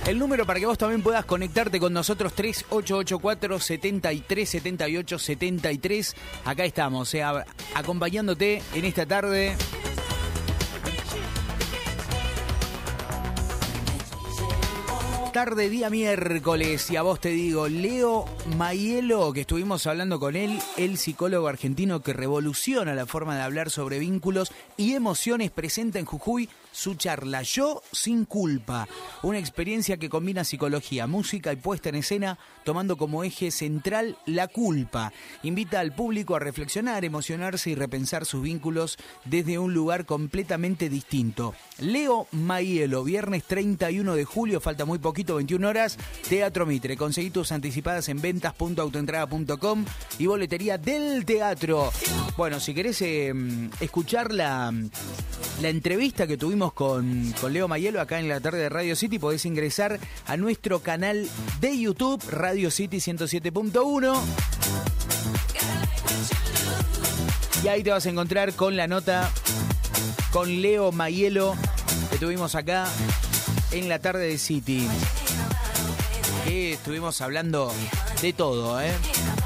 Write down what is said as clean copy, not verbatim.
El número para que vos también puedas conectarte con nosotros, 3884-7378-73. Acá estamos, acompañándote en esta tarde. Tarde, día miércoles, y a vos te digo, Leo Maielo, que estuvimos hablando con él, el psicólogo argentino que revoluciona la forma de hablar sobre vínculos y emociones, presenta en Jujuy su charla Yo sin culpa, una experiencia que combina psicología, música y puesta en escena, tomando como eje central la culpa. Invita al público a reflexionar, emocionarse y repensar sus vínculos desde un lugar completamente distinto. Leo Maielo, viernes 31 de julio, falta muy poquito, 21 horas, Teatro Mitre. Conseguí tus anticipadas en ventas.autoentrada.com y boletería del teatro. Bueno, si querés escuchar la entrevista que tuvimos con Leo Maielo acá en la tarde de Radio City, podés ingresar a nuestro canal de YouTube, Radio City 107.1. Y ahí te vas a encontrar con la nota con Leo Maielo que tuvimos acá en la tarde de City. Que estuvimos hablando de todo,